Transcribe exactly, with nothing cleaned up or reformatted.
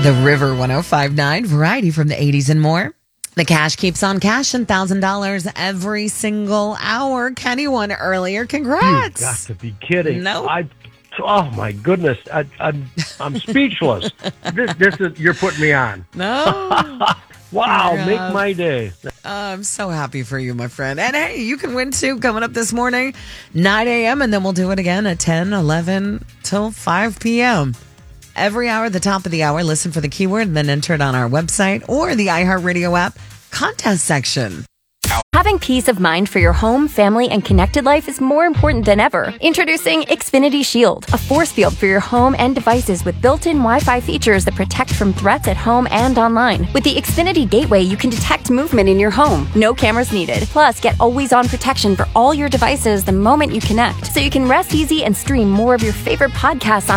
The River one oh five point nine, variety from the eighties and more. The cash keeps on cashing, one thousand dollars every single hour. Kenny won earlier. Congrats. You got to be kidding. No. I, oh, my goodness. I, I'm I'm speechless. this, this is, you're putting me on. No. Wow, Yeah. make my day. Uh, I'm so happy for you, my friend. And hey, you can win too coming up this morning, nine a.m. And then we'll do it again at ten, eleven till five p.m. Every hour, the top of the hour, listen for the keyword and then enter it on our website or the iHeartRadio app contest section. Having peace of mind for your home, family, and connected life is more important than ever. Introducing Xfinity Shield, a force field for your home and devices with built-in Wi-Fi features that protect from threats at home and online. With the Xfinity Gateway, you can detect movement in your home. No cameras needed. Plus, get always-on protection for all your devices the moment you connect, so you can rest easy and stream more of your favorite podcasts on